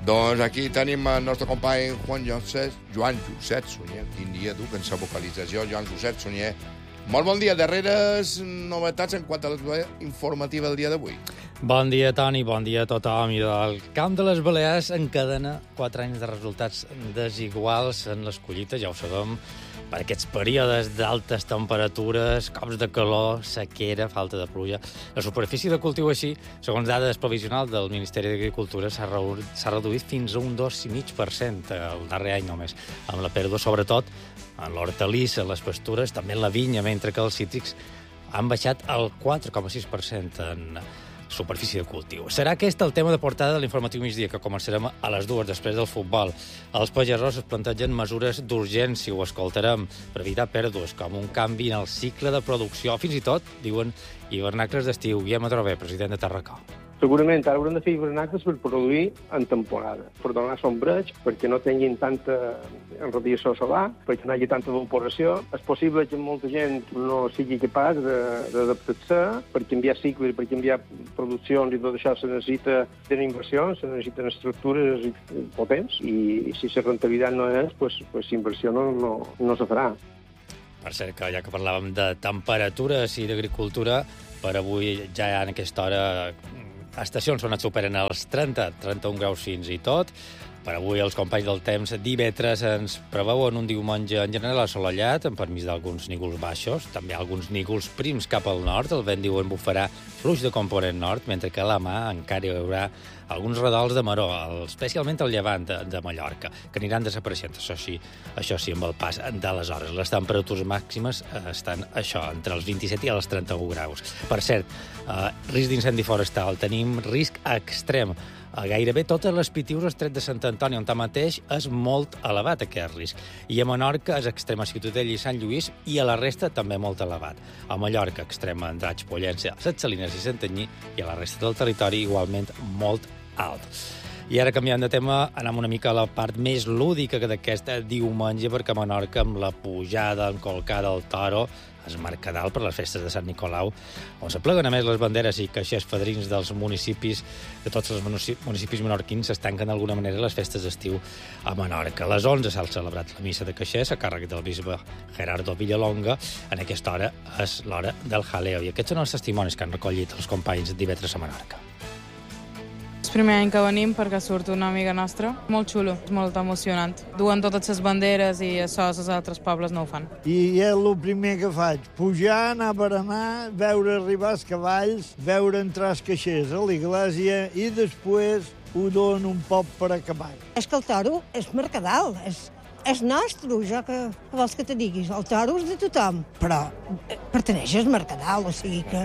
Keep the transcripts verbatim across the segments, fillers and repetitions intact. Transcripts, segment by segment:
Doncs aquí tenim el nostre company Juan Josep, Joan Josep Sunyer. Quin dia, tu, que en sa vocalització, Joan Josep Sunyer. Molt bon dia. Darreres novetats en quant a la informativa del dia d'avui. Bon dia, Toni, bon dia a tothom. I del Camp de les Balears encadena quatre anys de resultats desiguals en les collites, ja ho sabem, per aquests períodes d'altes temperatures, cops de calor, sequera, falta de pluja. La superfície de cultiu així, segons dades provisionals del Ministeri d'Agricultura, s'ha reduït fins a un dos coma cinc per cent el darrer any només, amb la pèrdua, sobretot, en l'hortalissa, les pastures, també en la vinya, mentre que els cítrics han baixat el quatre coma sis per cent en superfície de cultiu. Serà aquest el tema de portada de l'informatiu migdia, que començarem a les dues després del futbol. Els pagesos es plantegen mesures d'urgència, ho escoltarem, per evitar pèrdues, com un canvi en el cicle de producció, fins i tot, diuen, hivernacles d'estiu. Guillem Adrover, president de Tarracó. Segurament ara hauran de fer hivernacles per produir en temporada, per donar sombreig, perquè no tinguin tanta radiació solar, perquè no hi hagi tanta evaporació. És possible que molta gent no sigui capaç d'adaptar-se, per canviar cicles, per canviar produccions i tot això se necessita tenir inversions, se necessiten estructures potents, i si la rentabilitat no és, doncs, doncs la inversió no, no, no se farà. Per cert, que ja que parlàvem de temperatures i d'agricultura, per avui ja en aquesta hora estacions on et superen els trenta, trenta-un graus fins i tot. Per avui els companys del temps d'Ivetres ens preveuen un diumenge en general assolellat, amb permís d'alguns nígols baixos, també alguns nígols prims cap al nord. El vent, diuen, bufarà fluix de component nord, mentre que a la mà encara hi haurà alguns radols de maror, especialment al llevant de, de Mallorca, que aniran desapareixent, això sí, això sí, amb el pas de les hores. Les temperatures màximes estan, això, entre els vint-i-set i els trenta-un graus. Per cert, eh, risc d'incendi forestal, tenim risc extrem. A gairebé totes les Pitius, estret de Sant Antoni, on tanmateix és molt elevat aquest risc. I a Menorca és extrema Ciutadella i Sant Lluís, i a la resta també molt elevat. A Mallorca, extrema Andratx, Pollença, Set Salines i Santanyí, i a la resta del territori igualment molt alt. I ara, canviant de tema, anem una mica a la part més lúdica d'aquest diumenge, perquè a Menorca, amb la pujada encolcada al Toro, es marca dalt per les festes de Sant Nicolau, on s'apleguen a més les banderes i caixers fadrins dels municipis, de tots els municipis menorquins, es tanquen d'alguna manera les festes d'estiu a Menorca. A les onze s'ha celebrat la missa de caixers a càrrec del bisbe Gerardo Villalonga. En aquesta hora és l'hora del jaleo, i aquests són els testimonis que han recollit els companys d'Ivetres a Menorca. És el primer any que venim perquè surt una amiga nostra. Molt xulo, molt emocionant. Duen totes les banderes i això els altres pobles no ho fan. I és el primer que faig, pujar, anar per anar, veure arribar els cavalls, veure entrar els caixers a l'església i després ho dono un poc per acabar. És que el toro és mercadal, és, és nostre, jo que vols que te diguis. El toro és de tothom, però perteneix al mercadal, o sigui que...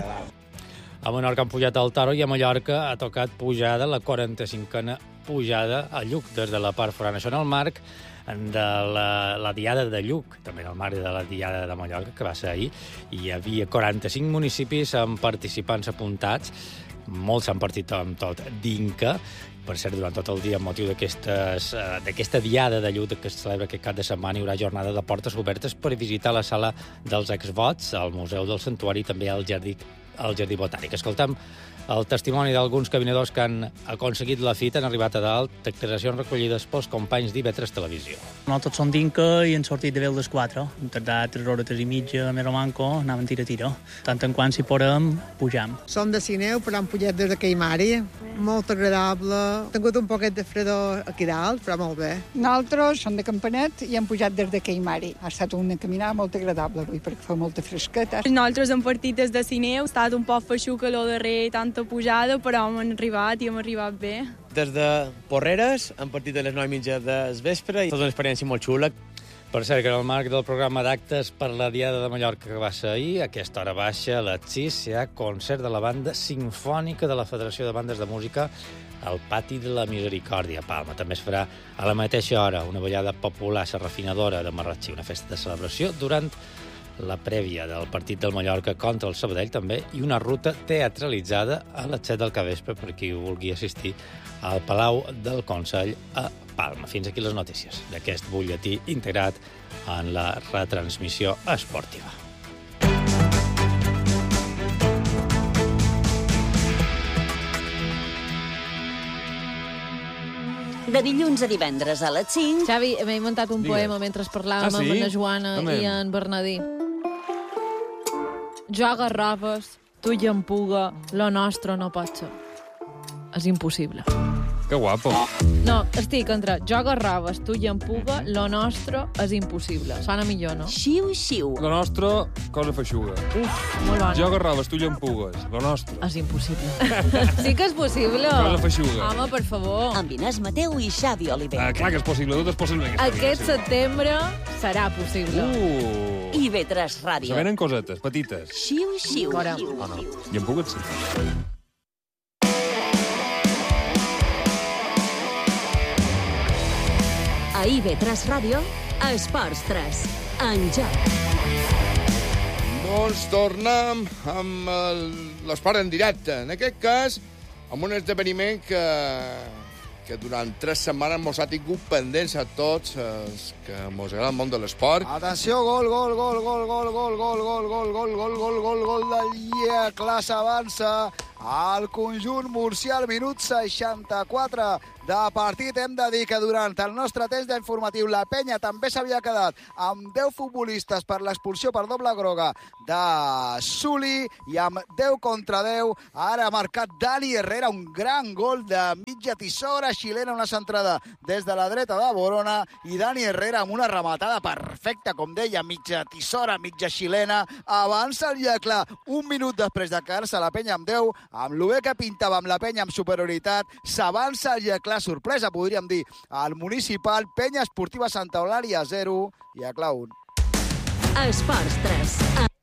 A Menorca han pujat al Toro i a Mallorca ha tocat pujada, la quaranta-cinquena pujada a Lluc, des de la part forana. Això en el marc de la, la Diada de Lluc, també en el marc de la Diada de Mallorca, que va ser ahir. Hi havia quaranta-cinc municipis amb participants apuntats, molts s'han partit amb tot d'Inca. Per cert, durant tot el dia, amb motiu d'aquesta Diada de Lluc que es celebra aquest cap de setmana, hi haurà jornada de portes obertes per visitar la sala dels exvots, al Museu del Santuari i també al Jardí al Jardí Botànic. Escoltem el testimoni d'alguns caminadors que han aconseguit la fita, han arribat a dalt, declaracions recollides pels companys d'Ivetres Televisió. No tots són d'Inca i han sortit de bé les quatre. Han tardat tres hores i mitja, més o manco, anaven tira-tira. Tant en quant si podem, pujam. Som de Sineu, però hem pujat des de Caimari. Molt agradable. Hem tingut un poquet de fredor aquí dalt, però molt bé. Nosaltres som de Campanet i hem pujat des de Caimari. Ha estat una caminada molt agradable avui, perquè fa molta fresqueta. Nosaltres hem partit des de Sineu, ha estat un poc feixuc a lo darrer, tanta pujada, però hem arribat i hem arribat bé. Des de Porreres, hem partit a les nou i mitja del vespre i és una experiència molt xula. Per cert, que en el marc del programa d'actes per la Diada de Mallorca que va ser ahir, a aquesta hora baixa, a les sis, hi ha concert de la banda simfònica de la Federació de Bandes de Música al Pati de la Misericòrdia, a Palma. També es farà a la mateixa hora una ballada popular, la Refinadora de Marratxí, una festa de celebració durant la prèvia del partit del Mallorca contra el Sabadell també, i una ruta teatralitzada a les set del capvespre per qui vulgui assistir al Palau del Consell a Palma. Fins aquí les notícies d'aquest butlletí integrat en la retransmissió esportiva. De dilluns a divendres a les cinc... Xavi, m'he inventat un Digues. poema mentre parlàvem Ah, sí? amb na Joana Amén. i en Bernadí. Jo a Garrafes, tu i en Puga, lo nostre no pot ser. És impossible. Que guapo. No, estic entre jo a Garrafes, tu i en Puga, lo nostre és impossible. Sona millor, no? Xiu, xiu. Lo nostre, cosa feixuga. Uf, molt bon. Jo garraves, tu llampugues. Lo nostre. És impossible. Sí que és possible. Cosa feixuga. Home, per favor. Amb Inés Mateu i Xavi Oliver. Ah, clar que és possible, tot és possible. en aquesta Aquest vida, sí. setembre serà possible. Uh, I B tres Ràdio. se venen cosetes, petites. Xiu, xiu. Fora. Oh, no. Llampugues, sí. A I B tres Ràdio, Esports tres. En joc. Doncs tornem amb el- l'esport en directe. En aquest cas, amb un esdeveniment que, que durant tres setmanes mos ha tingut pendents a tots els que mos agrada el món de l'esport. Atenció, gol, gol, gol, gol, gol, gol, gol, gol, gol, gol, gol, gol, gol, gol del Llecla s'avança al conjunt murcià al minut seixanta-quatre de partit. Hem de dir que durant el nostre temps d'informatiu la penya també s'havia quedat amb deu futbolistes per l'expulsió per doble groga de Suli i amb deu contra deu ara ha marcat Dani Herrera, un gran gol de mitja tisora xilena, una centrada des de la dreta de Borona, i Dani Herrera amb una rematada perfecta, com deia, mitja tisora, mitja xilena. Avança el Llecla un minut després de quedar-se la penya amb deu, amb lo bé que pintava amb la penya amb superioritat, s'avança el Llecla, sorpresa, podríem dir, al municipal. Penya Esportiva Santa Eulàlia zero, Llecla un. Esports tres.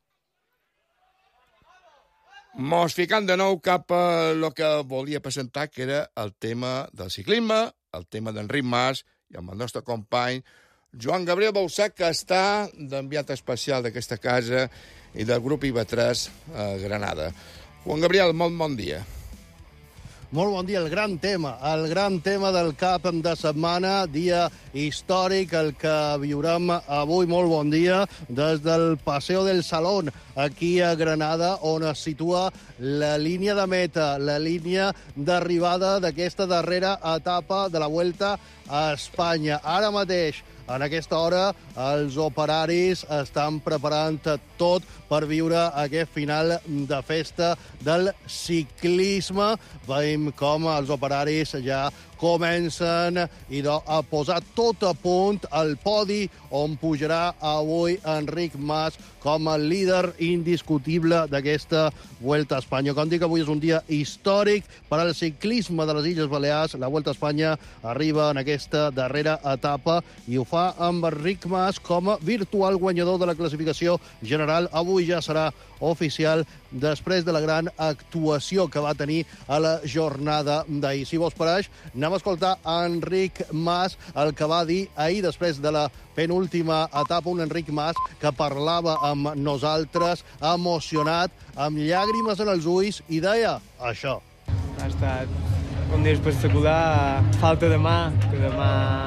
Mos ficant de nou cap a el que volia presentar, que era el tema del ciclisme, el tema d'Enric Mas, i amb el nostre company Joan Gabriel Baussac, que està d'enviat especial d'aquesta casa i del grup I B tres a Granada. Juan Gabriel, molt bon dia. Molt bon dia, el gran tema, el gran tema del cap de setmana, dia històric, el que viurem avui. Molt bon dia des del Paseo del Salón, aquí a Granada, on es situa la línia de meta, la línia d'arribada d'aquesta darrera etapa de la Vuelta a Espanya. Ara mateix, en aquesta hora, els operaris estan preparant tot per viure aquest final de festa del ciclisme. Veiem com els operaris ja comencen idò, a posar tot a punt el podi on pujarà avui Enric Mas com a líder indiscutible d'aquesta Vuelta a Espanya. Com dic, avui és un dia històric per al ciclisme de les Illes Balears. La Vuelta a Espanya arriba en aquesta darrera etapa i ho fa amb Enric Mas com a virtual guanyador de la classificació general. Avui ja serà oficial després de la gran actuació que va tenir a la jornada d'ahir. Si vos pareix, anem a escoltar Enric Mas, el que va dir ahir després de la penúltima etapa, un Enric Mas que parlava amb nosaltres, emocionat, amb llàgrimes en els ulls, i deia això. Ha estat un dia espectacular, falta demà, que demà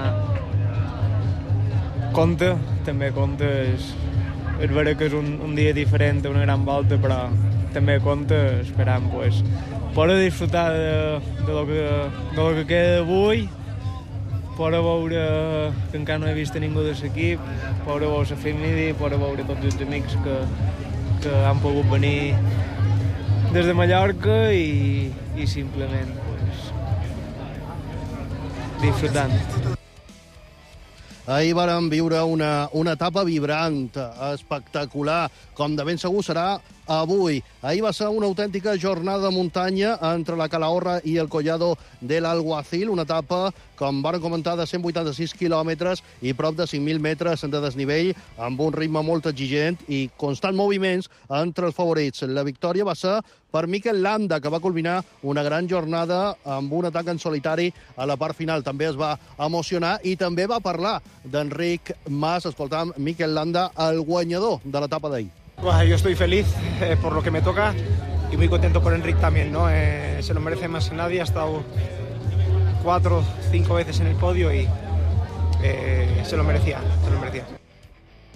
compta, també compta, és, és vera que és un, un dia diferent, una gran volta, però també compta, esperam, pues, poder disfrutar de, de, lo que, de lo que queda d'avui, poder veure que encara no he vist a ningú de l'equip, poder veure la família, poder veure tots els amics que, que han pogut venir des de Mallorca i, i simplement pues, disfrutant. Ahir vàrem viure una, una etapa vibrant, espectacular, com de ben segur serà avui. Ahir va ser una autèntica jornada de muntanya entre la Calahorra i el Collado del Alguacil, una etapa, com varen comentar, de cent vuitanta-sis quilòmetres i prop de cinc mil metres de desnivell, amb un ritme molt exigent i constants moviments entre els favorits. La victòria va ser per Mikel Landa, que va culminar una gran jornada amb un atac en solitari a la part final. També es va emocionar i també va parlar d'Enric Mas. Escoltam Mikel Landa, el guanyador de l'etapa d'ahir. Bueno, yo estoy feliz eh, por lo que me toca y muy contento por Enric también, ¿no? Eh, se lo merece más que nadie, ha estado cuatro, cinco veces en el podio y eh, se lo merecía, se lo merecía.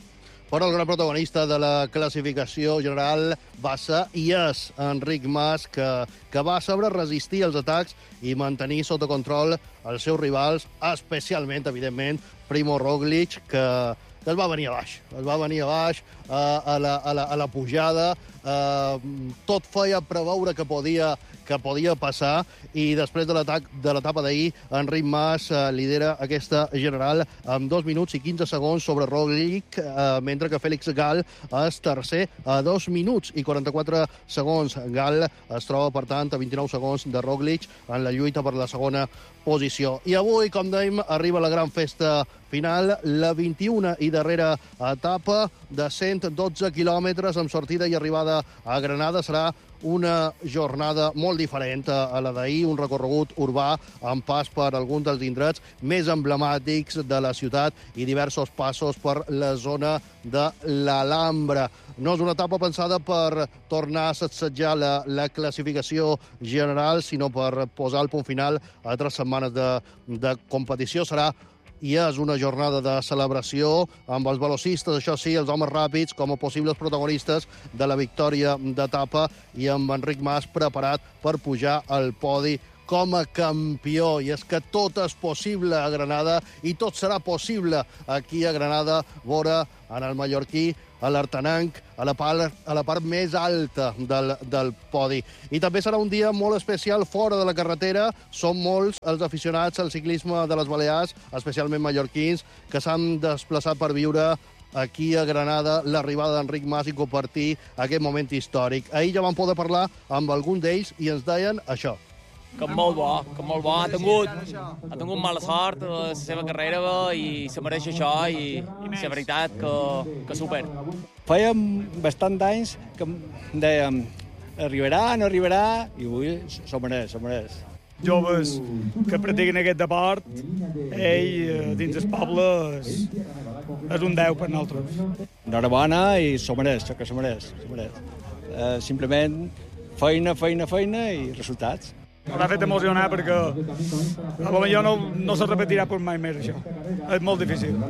Però el gran protagonista de la classificació general va ser i és Enric Mas, que, que va saber resistir els atacs i mantenir sota control els seus rivals, especialment, evidentment, Primo Roglic, que, que es va venir a baix. Es va venir a baix uh, a, la, a, la, a la pujada. Uh, tot feia preveure que podia que podia passar, i després de l'atac de l'etapa d'ahir, Enric Mas eh, lidera aquesta general amb dos minuts i quinze segons sobre Roglic, eh, mentre que Félix Gal és tercer a dos minuts i quaranta-quatre segons. Gal es troba, per tant, a vint-i-nou segons de Roglic en la lluita per la segona posició. I avui, com dèiem, arriba la gran festa final, la vint-i-una i darrera etapa de cent dotze quilòmetres amb sortida i arribada a Granada. Serà una jornada molt diferent a la d'ahir, un recorregut urbà amb pas per alguns dels indrets més emblemàtics de la ciutat i diversos passos per la zona de l'Alhambra. No és una etapa pensada per tornar a sacsejar la, la classificació general, sinó per posar el punt final a tres setmanes de, de competició. Serà i és una jornada de celebració amb els velocistes, això sí, els homes ràpids com a possibles protagonistes de la victòria d'etapa, i amb Enric Mas preparat per pujar al podi com a campió. I és que tot és possible a Granada i tot serà possible aquí a Granada, veure en el mallorquí, a l'Artanenc, a la part, a la part més alta del, del podi. I també serà un dia molt especial fora de la carretera. Són molts els aficionats al ciclisme de les Balears, especialment mallorquins, que s'han desplaçat per viure aquí a Granada l'arribada d'Enric Mas i compartir aquest moment històric. Ahir ja vam poder parlar amb algun d'ells i ens deien això. Que molt bo, que molt bo. Ha tingut, ha tingut mala sort a la seva carrera i se mereix això, i, i la veritat que, que super. Fèiem bastant d'anys que dèiem arribarà, no arribarà, i avui s'ho mereix, s'ho mereix. Joves que practiquen aquest deport, ell dins el poble és, és un deu per nosaltres. Enhorabona i s'ho mereix, que s'ho mereix, s'ho mereix. Eh, simplement feina, feina, feina i resultats. M'ha fet emocionar perquè potser no, no se repetirà per mai més això. És molt difícil.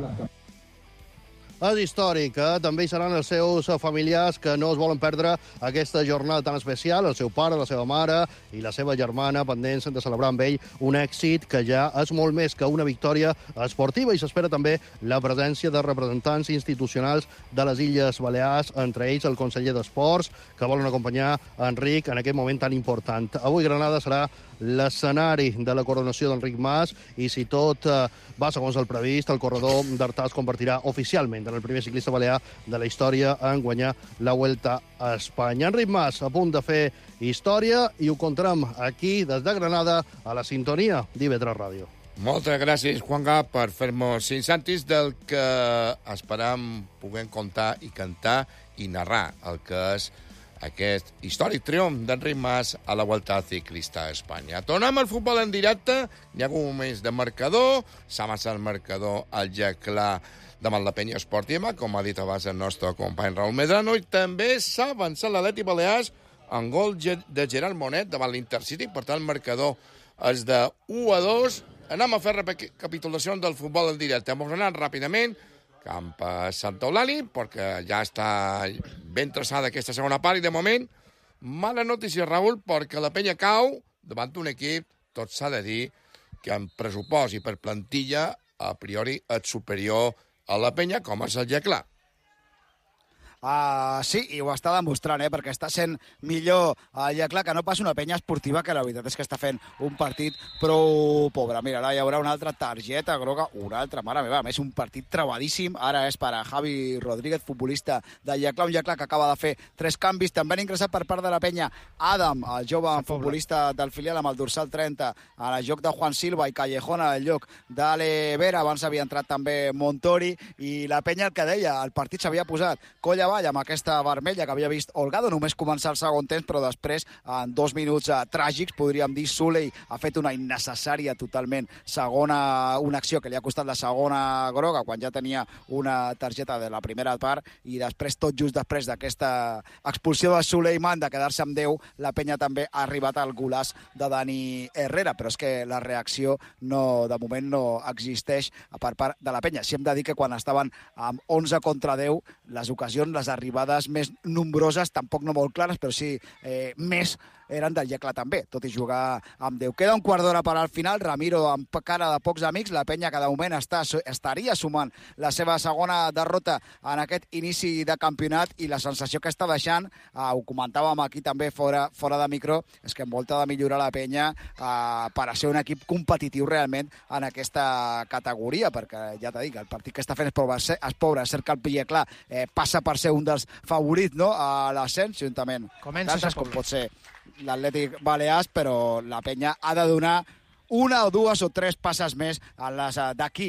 És històric, eh? També hi seran els seus familiars que no es volen perdre aquesta jornada tan especial, el seu pare, la seva mare i la seva germana, pendents de celebrar amb ell un èxit que ja és molt més que una victòria esportiva, i s'espera també la presència de representants institucionals de les Illes Balears, entre ells el conseller d'Esports, que volen acompanyar Enric en aquest moment tan important. Avui Granada serà l'escenari de la coronació d'Enric Mas, i si tot eh, va segons el previst, el corredor d'Artà es convertirà oficialment en el primer ciclista balear de la història en guanyar la Vuelta a Espanya. Enric Mas a punt de fer història, i ho contarem aquí des de Granada a la sintonia d'I V tres Ràdio. Moltes gràcies, Juanga, per fer-nos cinc cèntims del que esperam poder contar i cantar i narrar el que és aquest històric triomf d'Enric Mas a la Vuelta Ciclista a Espanya. Tornem al futbol en directe. Hi ha un mes de marcador. S'ha amassat el marcador al ja clar davant la Penya Esportiva, com ha dit abans el nostre company Raúl Medrano, i també s'ha avançat l'Atlètic Balears en gol de Gerard Monet davant l'Intercity. Per tant, el marcador és de u a dos. Anem a fer recapitulació del futbol en directe. Hem anat ràpidament camp a Santa Eulàlia, perquè ja està ben traçada aquesta segona part, i de moment, mala notícia, Raül, perquè la Penya cau davant d'un equip, tot s'ha de dir, que en pressupost i per plantilla, a priori, és superior a la Penya, com és el Jaclà. Uh, sí, i ho està demostrant, eh, perquè està sent millor el Jaclà que no pas una Penya esportiva, que la veritat és que està fent un partit prou pobre. Mira, ara hi haurà una altra targeta groga, una altra, mare meva, a més un partit trebadíssim. Ara és per a Javi Rodríguez, futbolista del Jaclà, un Jaclà que acaba de fer tres canvis. També han ingressat per part de la Penya Adam, el jove futbolista del filial amb el dorsal trenta, a la lloc de Juan Silva, i Callejón al lloc d'Ale Vera. Abans havia entrat també Montori, i la Penya, el que deia, el partit s'havia posat colla avall amb aquesta vermella que havia vist Holgado, només començar el segon temps, però després, en dos minuts eh, tràgics, podríem dir, Souley ha fet una innecessària totalment segona, una acció que li ha costat la segona groga, quan ja tenia una targeta de la primera part, i després, tot just després d'aquesta expulsió de Suleiman, de quedar-se amb deu, la penya també ha arribat al golaç de Dani Herrera, però és que la reacció no, de moment no existeix per part de la penya. Si hem de dir que quan estaven amb onze contra deu, les ocasions, les arribades més nombroses, tampoc no molt clares, però sí eh, més eren del Yecla també, tot i jugar amb deu. Queda un quart d'hora per al final, Ramiro amb cara de pocs amics, la penya que de moment està, estaria sumant la seva segona derrota en aquest inici de campionat, i la sensació que està deixant, eh, ho comentàvem aquí també fora, fora de micro, és que envolta de millorar la penya eh, per a ser un equip competitiu realment en aquesta categoria, perquè ja t'he dit, el partit que està fent és pobre, és pobre, és cert que el Yecla eh, passa per ser un dels favorits, no?, a l'ascens, juntament d'altres, com pot ser l'Atlètic Balears, però la penya ha de donar una o dues o tres passes més d'aquí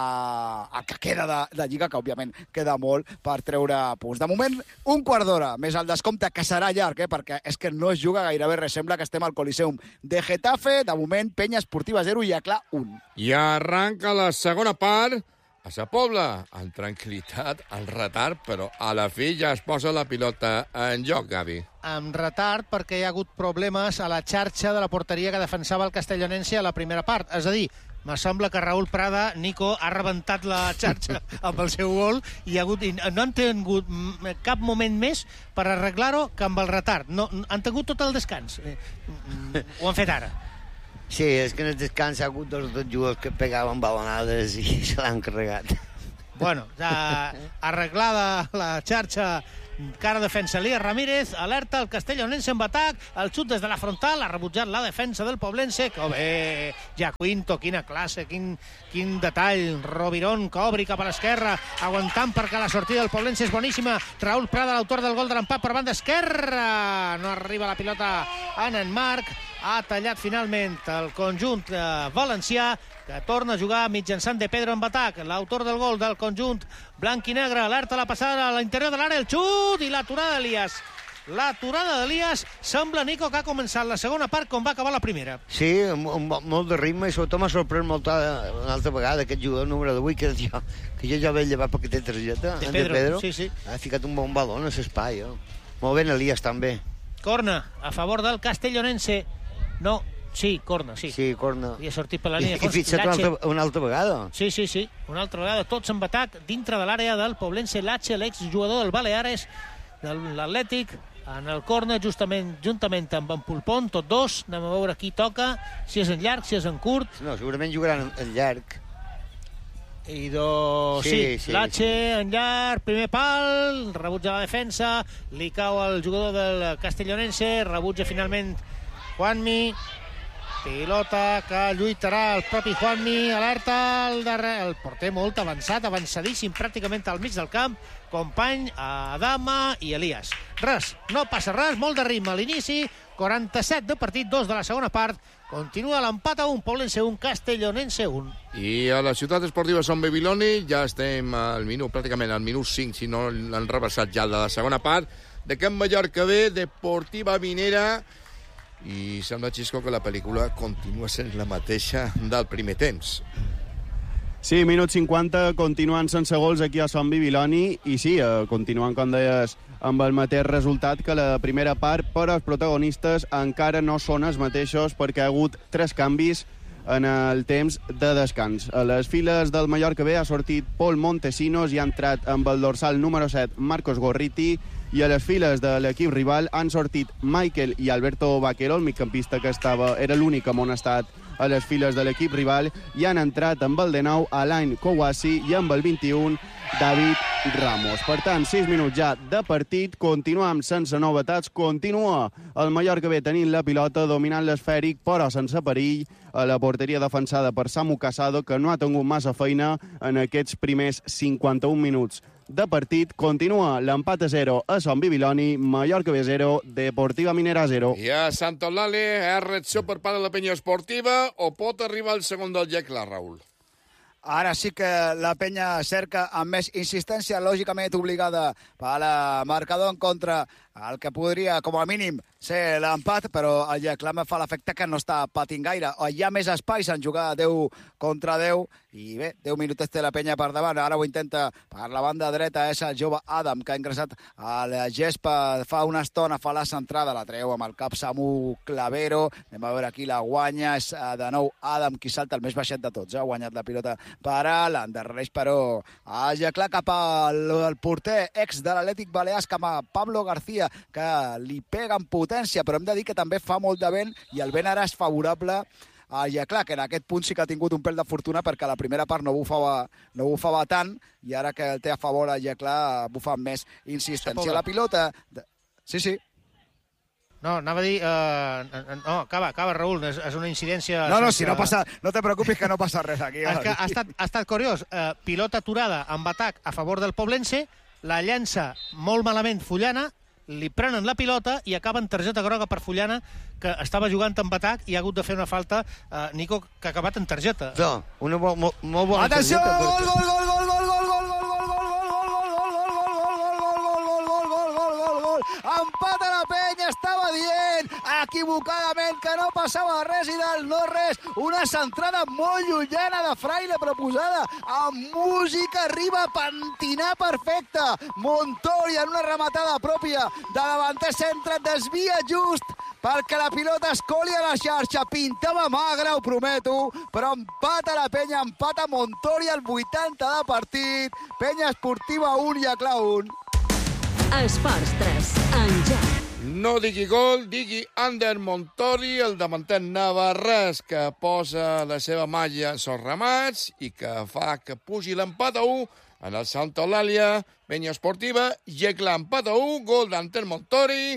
al que queda de, de Lliga, que òbviament queda molt per treure punts. De moment, un quart d'hora més al descompte, que serà llarg, eh, perquè és que no es juga gairebé res. Sembla que estem al Coliseum de Getafe. De moment, Penya Esportiva zero i Yecla un. I arranca la segona part a Sa Pobla, amb tranquil·litat, al retard, però a la fi ja es posa la pilota en joc, Gavi. Amb retard perquè hi ha hagut problemes a la xarxa de la porteria que defensava el castellonense a la primera part. És a dir, me sembla que Raúl Prada, Nico, ha rebentat la xarxa amb el seu gol i ha hagut, no han tingut cap moment més per arreglar-ho que amb el retard. No, han tingut tot el descans. Ho han fet ara. Sí, és que en el descans ha hagut dos o tres jugadors que pegaven balonades i se l'han carregat. Bueno, ja arreglada la xarxa, cara defensa Elías Ramírez, alerta el castellonense en atac, el xut des de la frontal, ha rebutjat la defensa del poblense, que bé, Jaquinto, quina classe, quin, quin detall, Robirón que obri cap a l'esquerra, aguantant perquè la sortida del poblense és boníssima, Raúl Prada, l'autor del gol de l'empat per banda esquerra, no arriba la pilota en en Marc, ha tallat finalment el conjunt valencià, que torna a jugar mitjançant de Pedro en atac, l'autor del gol del conjunt blanc i negre, alerta la passada a l'interior de l'àrea, el xut i l'aturada d'Elias. L'aturada d'Elias sembla, Nico, que ha començat la segona part com va acabar la primera. Sí, amb molt de ritme, i sobretot m'ha sorprès molt una altra vegada aquest jugador número divuit, que jo, que jo ja vaig llevar perquè té targeta, de en Pedro, de Pedro. Sí, sí. Ha ficat un bon baló en l'espai. Eh? Molt bé, Elias, també. Corna a favor del castellonense. No, sí, corna, sí. Sí, corna. I ha sortit per la línia. I, i fixa't una altra, una altra vegada. Sí, sí, sí. Una altra vegada. Tots en atac dintre de l'àrea del poblense Lache, l'exjugador del Baleares, de l'Atlètic, en el corna, justament, juntament amb en Pulpón, tots dos. Anem a veure qui toca, si és en llarg, si és en curt. No, segurament jugaran en llarg. I do... Sí, sí, sí Lache sí. En llarg, primer pal, rebutja la defensa, li cau al jugador del castellonense, rebutja finalment Juanmi, pilota que lluitarà el propi Juanmi, alerta el, darrer, el porter molt avançat, avançadíssim pràcticament al mig del camp, company Adama i Elias. Res, no passa res, molt de ritme a l'inici, quaranta-set de partit, dos de la segona part, continua l'empat a un, Poblense un, Castellonense un. I a la ciutat esportiva Son Babiloni ja estem al minut, pràcticament al minut cinc, si no l'han rebassat ja de la segona part, de Can Mallorca B, Deportiva Minera, i sembla, Xisco, que la pel·lícula continua sent la mateixa del primer temps. Sí, minut cinquanta, continuant sense gols aquí a Son Babiloni, i sí, eh, continuant, com deies, amb el mateix resultat que la primera part, però els protagonistes encara no són els mateixos perquè ha hagut tres canvis en el temps de descans. A les files del Mallorca B ha sortit Pol Montesinos i ha entrat amb el dorsal número set Marcos Gorriti, i a les files de l'equip rival han sortit Michael i Alberto Vaquero, el migcampista que estava, era l'únic amonestat a les files de l'equip rival, i han entrat amb el de nou Alain Kouassi i amb el vint-i-un David Ramos. Per tant, sis minuts ja de partit, continuem sense novetats, continua el Mallorca B tenint la pilota, dominant l'esfèric, però sense perill, a la porteria defensada per Samu Casado, que no ha tingut massa feina en aquests primers cinquanta-un minuts de partit. Continua l'empat a zero a Son Babiloni, Mallorca B zero, Deportiva Minera zero. I a Sant Eulàlia, és reacció per part de la penya esportiva o pot arribar el segon del Yecla, Raül? Ara sí que la penya cerca amb més insistència, lògicament obligada per la marcador en contra, el que podria, com a mínim, ser l'empat, però el Yeclam fa l'efecte que no està patint gaire. Hi ha més espais en jugar deu contra deu, i bé, deu minutets té la penya per davant. Ara ho intenta per la banda dreta, és el jove Adam, que ha ingressat al gespa fa una estona, fa la centrada, la treu amb el cap Samu Clavero. Anem a veure qui la guanya, és de nou Adam, qui salta el més baixet de tots. Ha guanyat la pilota per a l'endarrereix, però el Yeclam cap al porter ex de l'Atlètic Balears, cap a Pablo García, que li pega en potència, però hem de dir que també fa molt de vent, i el vent ara és favorable al Yeclam, que en aquest punt sí que ha tingut un pèl de fortuna, perquè la primera part no bufava, no bufava tant, i ara que el té a favor el Yeclam bufa amb més insistència. La pilota... De... Sí, sí. No, anava a dir... Uh, no, acaba, acaba, Raül, és, és una incidència... No, no, si no passa... No te preocupis que no passa res aquí. És que ha estat, ha estat curiós. Uh, pilota aturada amb atac a favor del Poblense, la llença molt malament Fullana, li prenen la pilota i acaben targeta groga per Fullana, que estava jugant amb atac i ha hagut de fer una falta, uh, Nico, que ha acabat en targeta. No, una bo, mo, molt bona Atenció, targeta. Gol, gol, gol, gol, gol, gol, gol, empata la penya, estava dient equivocadament que no passava res i del no res, una centrada molt llunyana de Fraile proposada amb música, arriba a pentinar perfecta, Montori en una rematada pròpia de davanter centre, desvia just perquè la pilota es coli a la xarxa, pintava magre, ho prometo, però empata la penya, empata Montori al vuitanta de partit, penya esportiva un, Yeclam un. Esports tres, en joc. No digui gol, digui Ander Montori, el davanter navarrès, que posa la seva malla en els ramats i que fa que pugi l'empat a u en el Santa Eulàlia, penya esportiva, Yeclam empat a u, gol d'Ander Montori.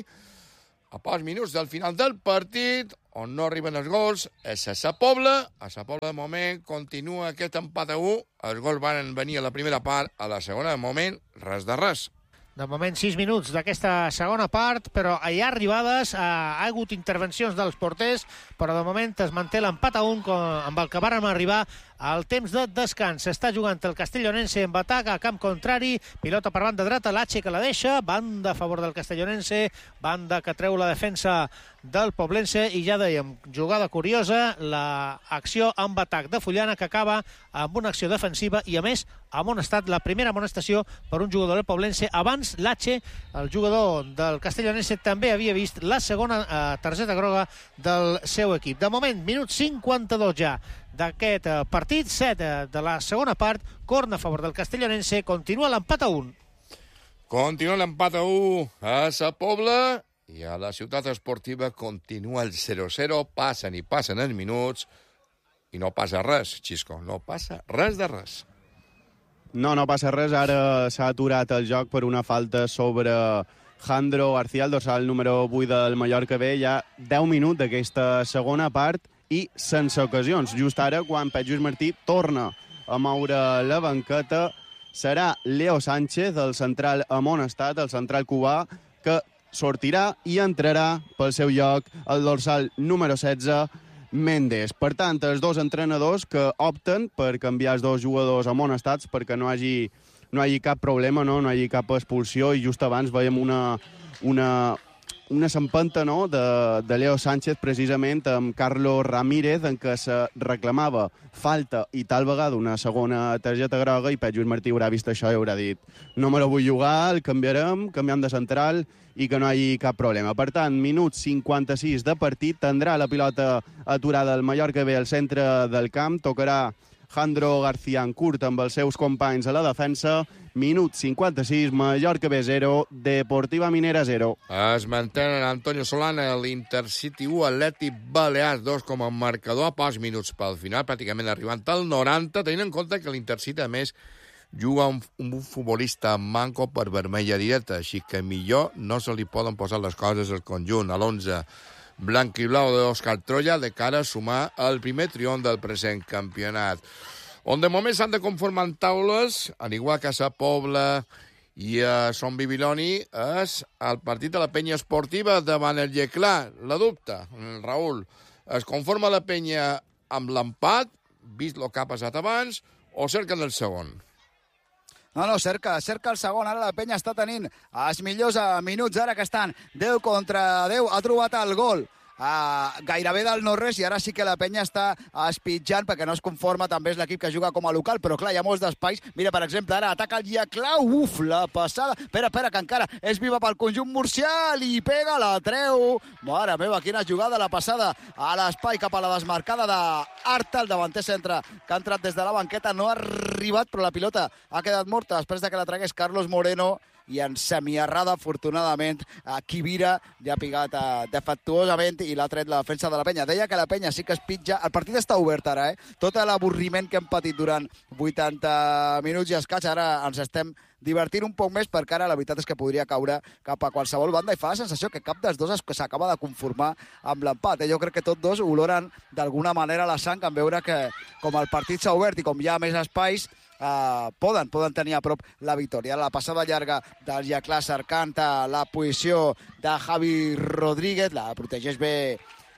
A pocs minuts del final del partit, on no arriben els gols, és a Sa Pobla. A Sa Pobla, de moment, continua aquest empat a u. Els gols van venir a la primera part, a la segona, de moment, res de res. De moment, sis minuts d'aquesta segona part, però hi ha arribades, ha hagut intervencions dels porters, però de moment es manté l'empat a un amb el que vàrem arribar al temps de descans. S'està jugant el Castellonense amb atac a camp contrari, pilota per banda dreta, l'H que la deixa, banda a favor del Castellonense, banda que treu la defensa del Poblense, i ja dèiem, jugada curiosa, l'acció amb atac de Fullana, que acaba amb una acció defensiva i, a més, amonestat, la primera amonestació per un jugador del Poblense. Abans, l'H, el jugador del Castellonense, també havia vist la segona eh, targeta groga del seu equip. De moment, minut cinquanta-dos ja d'aquest eh, partit, set eh, de la segona part, corna a favor del Castellonense, continua l'empat a un. Continua l'empat a u a Sa Pobla, i a la ciutat esportiva continua el zero zero, passen i passen els minuts, i no passa res, Xisco, no passa res de res. No, no passa res. Ara s'ha aturat el joc per una falta sobre Jandro García, el dorsal número vuit del Mallorca B. Hi ha deu minuts d'aquesta segona part i sense ocasions. Just ara, quan Pep Lluís Martí torna a moure la banqueta, serà Leo Sánchez, el central amonestat, el central cubà, que sortirà i entrarà pel seu lloc el dorsal número setze, Méndez. Per tant, els dos entrenadors que opten per canviar els dos jugadors amonestats perquè no hi hagi, no hi hagi cap problema, no, no hi hagi cap expulsió, i just abans veiem una, una, una s'empenta, no?, de, de Leo Sánchez precisament amb Carlos Ramírez, en què se reclamava falta i tal vegada una segona targeta groga, i Pep Lluís Martí haurà vist això i haurà dit no me la vull jugar, el canviarem, canviam de central i que no hi hagi cap problema. Per tant, minut cinquanta-sis de partit, tindrà la pilota aturada el Mallorca B al centre del camp, tocarà Jandro García en curt amb els seus companys a la defensa. Minut cinquanta-sis, Mallorca B zero, Deportiva Minera zero. Es mantenen Antonio Solana, l'Intercity u, Atlètic Balears dos com a marcador a pocs minuts pel final, pràcticament arribant al noranta, tenint en compte que l'Intercity, a més, juga un, un futbolista manco per vermella directa, així que millor no se li poden posar les coses al conjunt. A l'onze blanc i blau d'Òscar Troya, de cara a sumar el primer triomf del present campionat. On de moment s'han de conformar en taules, al igual que a Sa Pobla i a Son Bibiloni, és el partit de la penya esportiva davant el Yeclam. La dubte, Raül, es conforma la penya amb l'empat, vist el que ha passat abans, o cerquen el segon? No, no, cerca, cerca el segon. Ara la penya està tenint els millors minuts, ara que estan deu contra deu. Ha trobat el gol uh, gairebé del no-res i ara sí que la penya està espitjant perquè no es conforma, també és l'equip que juga com a local, però clar, hi ha molts d'espais. Mira, per exemple, ara ataca el Giaclau, uf, la passada. Espera, espera, que encara és viva pel conjunt murcià, li pega, la treu. Mare meva, quina jugada, la passada a l'espai cap a la desmarcada d'Arta, el davanter centre, que ha entrat des de la banqueta, no ha arribat, però la pilota ha quedat morta després de que la tragués Carlos Moreno, i en semiarrada, afortunadament, Kibira ja ha pigat uh, defectuosament i l'ha tret la defensa de la penya. Deia que la penya sí que es pitja. El partit està obert ara, eh? Tot l'avorriment que hem patit durant vuitanta minuts i escaig, ara ens estem divertint un poc més perquè ara la veritat és que podria caure cap a qualsevol banda i fa la sensació que cap dels dos s'acaba de conformar amb l'empat. Eh? Jo crec que tots dos oloren d'alguna manera la sang en veure que com el partit s'ha obert i com hi ha més espais, Uh, poden, poden tenir a prop la victòria. La passada llarga del Giaclà cercant la posició de Javi Rodríguez, la protegeix bé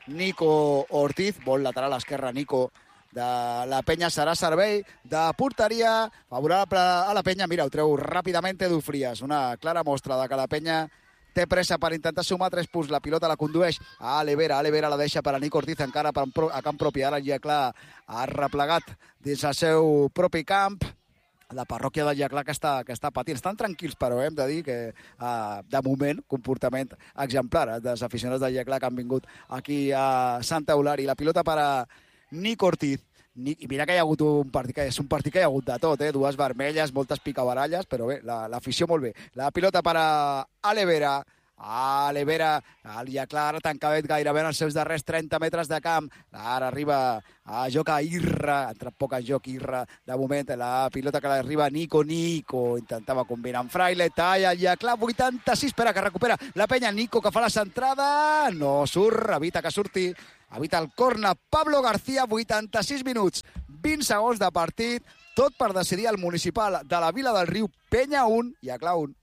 Nico Ortiz, vol lateral esquerra Nico de la penya, serà servei de porteria favorable a la penya. Mira, ho treu ràpidament Edu Frías, una clara mostra de que la penya té pressa per intentar sumar tres punts. La pilota la condueix a Alevera. Alevera la deixa per a Nico Ortiz, encara per a camp propi. Ara el Giaclà ha replegat dins el seu propi camp. La parròquia del Giaclà que està, que està patint. Estan tranquils, però hem de dir que uh, de moment, comportament exemplar dels aficionats del Giaclà que han vingut aquí a Santa Eulària. La pilota per a Nico Ortiz. I mira que hi ha hagut un partit, que és un partit que hi ha hagut de tot, eh? Dues vermelles, moltes picabaralles, però bé, l'afició molt bé. La pilota per a Alevera. Alevera, el Giaclà ara tancabet gairebé en els seus darrers trenta metres de camp. Ara arriba a joc a Irra, ha entrat poc en joc Irra de moment. La pilota que arriba a Nico, Nico intentava combinar amb Fraile, talla el Giaclà, vuitanta-sis, espera que recupera la penya, Nico que fa la centrada, no surt, evita que surti, evita el corna Pablo García, vuitanta-sis minuts, vint segons de partit, tot per decidir el municipal de la Vila del Riu, penya un, Giaclà un.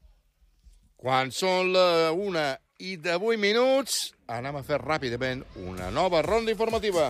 Quan són la una i de vuit minuts, anem a fer ràpidament una nova ronda informativa.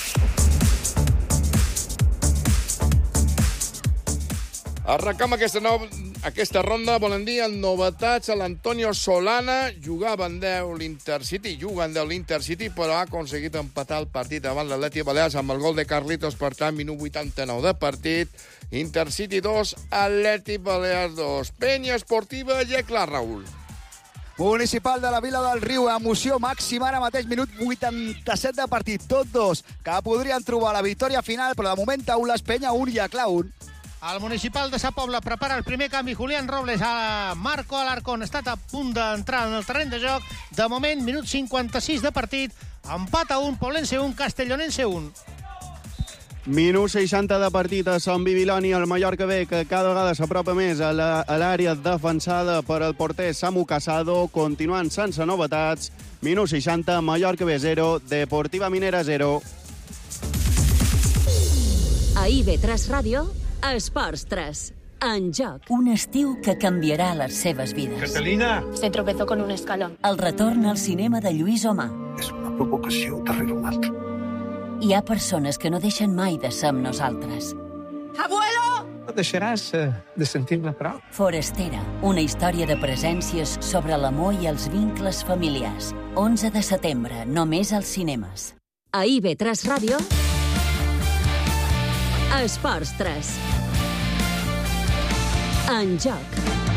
Arrencam aquesta, no... aquesta ronda, volen dir, amb novetats a l'Antonio Solana. Jugava en deu l'Intercity, juga en deu l'Intercity, però ha aconseguit empatar el partit davant l'Atleti Balears amb el gol de Carlitos, per tant, minut vuitanta-nou de partit. Intercity dos, Atleti Balears dos. Penya Esportiva Giaclà, Raül. Municipal de la Vila del Riu, emoció màxima ara mateix, minut vuitanta-set de partit, tots dos, que podrien trobar la victòria final, però de moment taules, Penya un, Giaclà un. El Municipal de Sa Pobla prepara el primer canvi. Julián Robles a Marco Alarcón. Ha estat a punt d'entrar en el terreny de joc. De moment, minut cinquanta-sis de partit. Empat a un, Poblense un, Castellonense un. Minut seixanta de partit a Sant Bibiloni, el Mallorca B, que cada vegada s'apropa més a l'àrea defensada per el porter Samu Casado, continuant sense novetats. Minut seixanta, Mallorca B zero, Deportiva Minera zero. A I B tres Ràdio, Esports tres. En joc. Un estiu que canviarà les seves vides. Catalina! Se tropezó con un escalón. El retorn al cinema de Lluís Omar. És una provocació darrere una altra. Hi ha persones que no deixen mai de ser amb nosaltres. ¡Abuelo! No deixaràs de sentir-me prou. Forastera, una història de presències sobre l'amor i els vincles familiars. onze de setembre, només als cinemes. A I B tres Ràdio, Esports tres. En joc.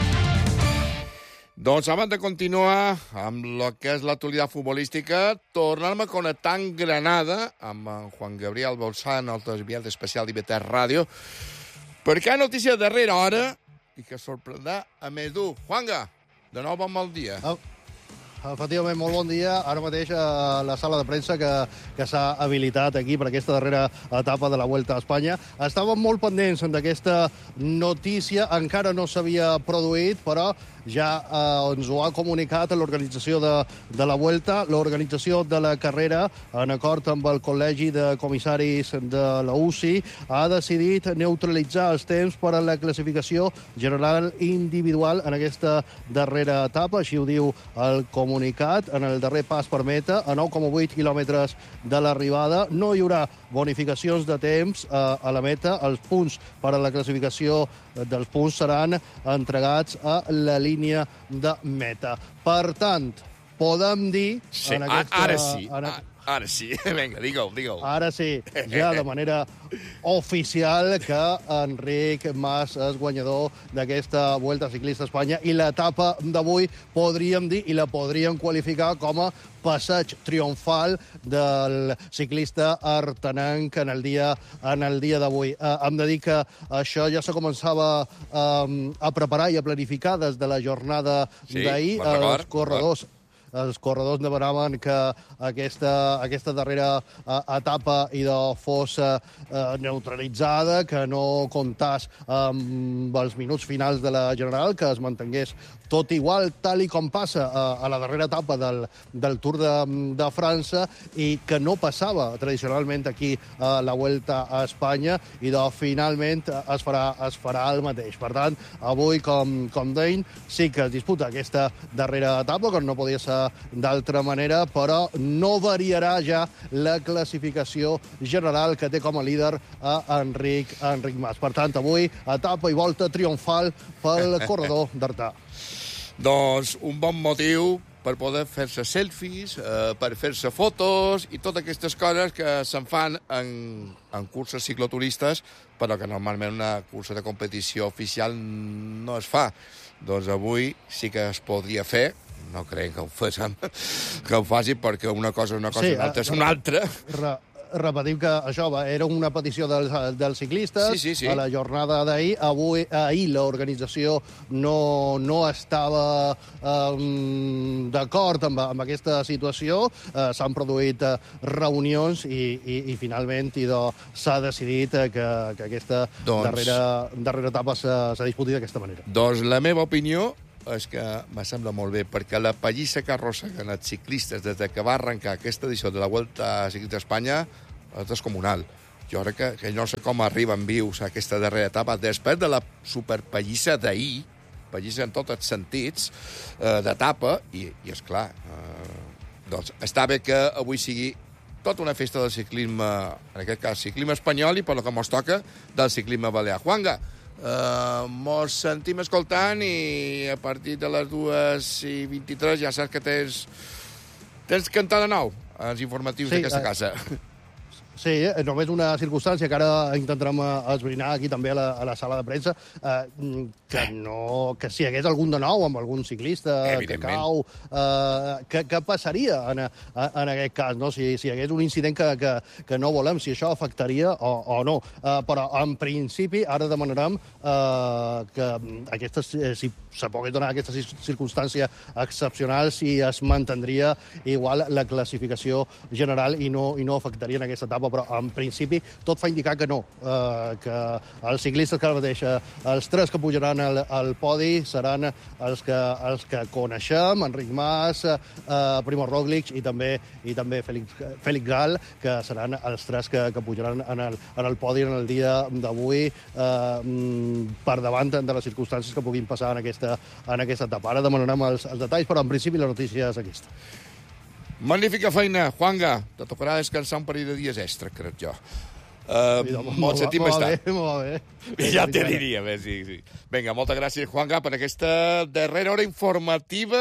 Doncs abans de continuar amb el que és l'actualitat futbolística, tornem a connectar en Granada amb en Juan Gabriel Bolsán, el desviat especial d'I B tres Ràdio, perquè hi ha notícia de darrera hora i que sorprendrà a més d'un. Juanga, de nou amb el dia. Oh. Efectivament, molt bon dia. Ara mateix a la sala de premsa que, que s'ha habilitat aquí per aquesta darrera etapa de la Vuelta a Espanya. Estàvem molt pendents d'aquesta notícia, encara no s'havia produït, però ja eh, ens ho ha comunicat l'organització de, de la Vuelta, l'organització de la carrera, en acord amb el Col·legi de Comissaris de la U C I, ha decidit neutralitzar els temps per a la classificació general individual en aquesta darrera etapa, així ho diu el comunicat. En el darrer pas per meta, a nou coma vuit quilòmetres de l'arribada, no hi haurà bonificacions de temps eh, a la meta. Els punts per a la classificació dels punts seran entregats a la línia de meta. Per tant, podem dir... Sí, en aquesta, ara sí, en... ara sí. Vinga, digue-ho, digue-ho. Ara sí, ja de manera oficial que Enric Mas és guanyador d'aquesta Vuelta Ciclista a Espanya i l'etapa d'avui podríem dir i la podríem qualificar com a passeig triomfal del ciclista artenenc en el dia, en el dia d'avui. Eh, hem de dir que això ja se començava eh, a preparar i a planificar des de la jornada sí, d'ahir. Els corredors els corredors demanaven que aquesta, aquesta darrera uh, etapa idò fos uh, neutralitzada, que no comptàs amb els minuts finals de la general, que es mantingués tot igual, tal i com passa uh, a la darrera etapa del, del Tour de, de França, i que no passava tradicionalment aquí a uh, la Vuelta a Espanya, i de, finalment uh, es, farà, es farà el mateix. Per tant, avui, com, com deien, sí que es disputa aquesta darrera etapa, que no podia ser d'altra manera, però no variarà ja la classificació general que té com a líder a Enric, a Enric Mas. Per tant, avui, etapa i volta triomfal pel corredor d'Artà. Doncs un bon motiu per poder fer-se selfies, eh, per fer-se fotos i totes aquestes coses que se'n fan en, en curses cicloturistes, però que normalment una cursa de competició oficial no es fa. Doncs avui sí que es podria fer. No crec que ho féssim, que ho faci, perquè una cosa és una cosa sí, i una altra és una altra. Re, repetim que això va, era una petició dels, dels ciclistes sí, sí, sí. a la jornada d'ahir. Avui, ahir l'organització no, no estava um, d'acord amb, amb aquesta situació. Uh, S'han produït uh, reunions i, i, i finalment s'ha decidit uh, que, que aquesta doncs, darrera, darrera etapa s'ha disputit d'aquesta manera. Doncs la meva opinió és que me sembla molt bé, perquè la pallissa que arrosseguen els ciclistes des que va arrencar aquesta edició de la Vuelta Ciclista a Espanya és descomunal. Jo crec que, que no sé com arriben vius a aquesta darrera etapa, després de la superpallissa d'ahir, pallissa en tots els sentits, eh, d'etapa, i, i esclar, eh, doncs està bé que avui sigui tota una festa del ciclisme, en aquest cas ciclisme espanyol, i per lo que mos toca, del ciclisme balear. Juanga, Uh, mos sentim escoltant i a partir de les dues i vint-i-tres ja saps que tens, tens cantar de nou els informatius sí, d'aquesta uh... casa. Sí, només una circumstància que ara intentarem esbrinar aquí també a la, a la sala de premsa, eh, que, no, que si hi hagués algun de nou amb algun ciclista que cau, eh, que, que passaria en, en aquest cas, no? Si, si hi hagués un incident que, que, que no volem, si això afectaria o, o no. Eh, però, en principi, ara demanarem eh, que aquestes, si se pogués donar aquesta circumstància excepcional, si es mantindria igual la classificació general i no, i no afectaria en aquesta etapa, però en principi tot fa indicar que no, eh, que els ciclistes que ara mateix, eh, els tres que pujaran al, al podi seran els que, els que coneixem, Enric Mas, eh, Primož Roglič i també, i també Félix, Félix Gal, que seran els tres que, que pujaran en el, en el podi en el dia d'avui, eh, per davant de les circumstàncies que puguin passar en aquesta, en aquesta etapa. Ara demanarem els, els detalls, però en principi la notícia és aquesta. Magnífica feina, Juanga. Te tocarà descansar un parell de dies extra, crec jo. Uh, sí, molt sentim estar. Molt bé, bé. Ja te diria, bé, sí, sí. Vinga, moltes gràcies, Juanga, per aquesta darrera hora informativa.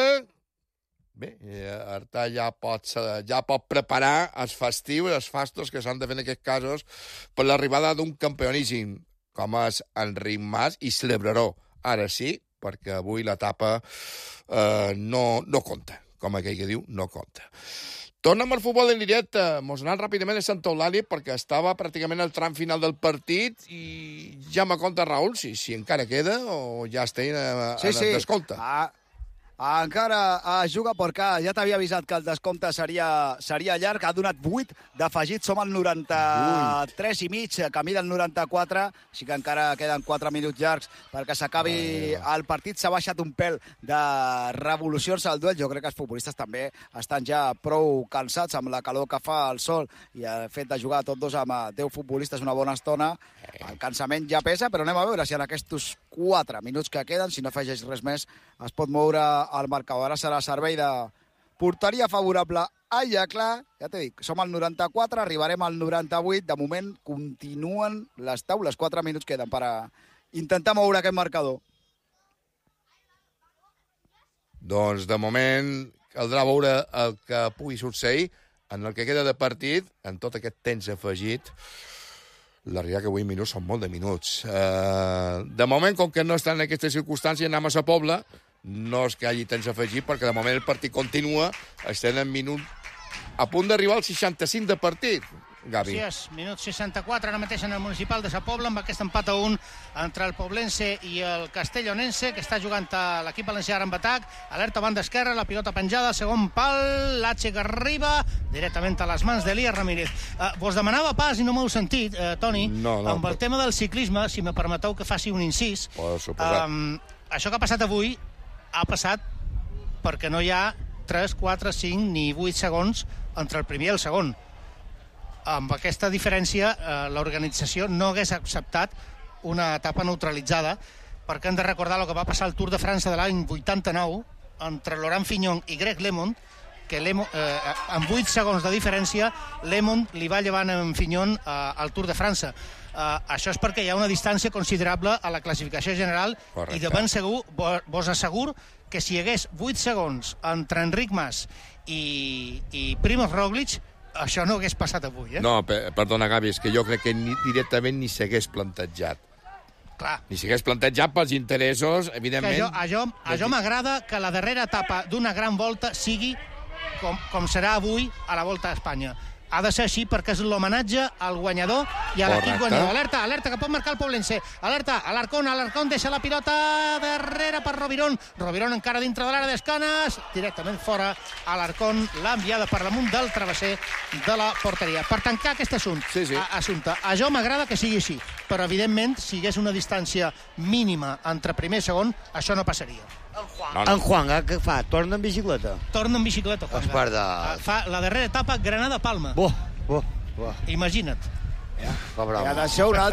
Bé, Artà ja pot, ja pot preparar els festius, els fastos que s'han de fer en aquests casos per l'arribada d'un campioníssim, com és Enric Mas i Celebraró. Ara sí, perquè avui l'etapa eh, no, no compta. Com aquell que diu, no compta. Tornem al futbol en directe. Mos anem ràpidament a Santa Eulàlia perquè estava pràcticament al tram final del partit i ja me compta, Raül, si, si encara queda o ja estem a, sí, a sí. descompte. Ah, encara es juga perquè ja t'havia avisat que el descompte seria, seria llarg, ha donat vuit d'afegit, som al noranta-tres i mig, camí del noranta-quatre, així que encara queden quatre minuts llargs perquè s'acabi el partit. S'ha baixat un pèl de revolucions al duel, jo crec que els futbolistes també estan ja prou cansats amb la calor que fa el sol i el fet de jugar tots dos amb deu futbolistes una bona estona. El cansament ja pesa, però anem a veure si en aquests quatre minuts que queden, si no afegeix res més, es pot moure el marcador. Ara serà servei de porteria favorable a Iaclà. Ja t'he dit, som al noranta-quatre, arribarem al noranta-vuit. De moment continuen les taules. quatre minuts queden per a intentar moure aquest marcador. Doncs, de moment, caldrà veure el que pugui succeir en el que queda de partit, en tot aquest temps afegit. La realitat que vuit minuts són molt de minuts. Uh, de moment, com que no estan en aquesta circumstància, anem a sa Pobla. No és que hagi temps afegit, perquè de moment el partit continua. Estem en minut a punt d'arribar al seixanta-cinc de partit, Gavi. Sí, és minut seixanta-quatre, ara mateix en el municipal de Sa Pobla, amb aquest empat a un entre el poblense i el castellonense, que està jugant a l'equip valencià en atac. Alerta banda esquerra, la pilota penjada, segon pal, l'H que arriba directament a les mans d'Elias Ramírez. Uh, vos demanava pas, i no m'heu sentit, uh, Toni, no, no, amb el tema del ciclisme, si me permeteu que faci un incís. Oh, suposat. Um, això que ha passat avui ha passat perquè no hi ha tres, quatre, cinc ni vuit segons entre el primer i el segon. Amb aquesta diferència, eh, l'organització no hagués acceptat una etapa neutralitzada, perquè hem de recordar el que va passar al Tour de França de l'any vuitanta-nou entre Laurent Fignon i Greg LeMond, que Lemon, eh, amb vuit segons de diferència, Lemond li va llevant en Fignon eh, al Tour de França. Eh, això és perquè hi ha una distància considerable a la classificació general. Correcte. I de ben segur, vos asseguro que si hi hagués vuit segons entre Enric Mas i, i Primož Roglič, això no hagués passat avui, eh? No, per, perdona, Gavi, és que jo crec que ni, directament ni s'hagués plantejat. Clar. Ni s'hagués plantejat pels interessos, evidentment... Que jo, a jo, a jo m'agrada que la darrera etapa d'una gran volta sigui com, com serà avui a la Volta a Espanya. Ha de ser així perquè és l'homenatge al guanyador i a l'equip guanyador. Alerta, alerta, que pot marcar el poblense. Alerta, Alarcón, Alarcón deixa la pilota darrere per Rovirón. Rovirón encara dintre de l'àrea d'Escanes. Directament fora, Alarcón l'ha enviada per damunt del travesser de la porteria. Per tancar aquest assumpte, sí, sí. A, assumpte. A jo m'agrada que sigui així, però evidentment, si hi hagués una distància mínima entre primer i segon, això no passaria. En Juan, no, no. En Juanga, què fa? Torna en bicicleta? Torna en bicicleta, Juanga. Esparda. Fa la darrera etapa Granada-Palma. Buah, buah, buah. Imagina't. Ja, I atenció, un altre